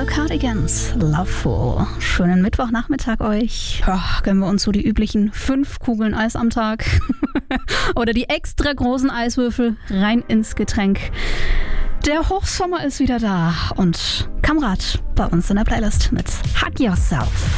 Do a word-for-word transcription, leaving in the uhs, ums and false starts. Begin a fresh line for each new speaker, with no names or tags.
The Cardigans, Loveful. Schönen Mittwochnachmittag euch. Ja, gönnen wir uns so die üblichen fünf Kugeln Eis am Tag. Oder die extra großen Eiswürfel rein ins Getränk. Der Hochsommer ist wieder da und Kamrat bei uns in der Playlist mit Hug Yourself.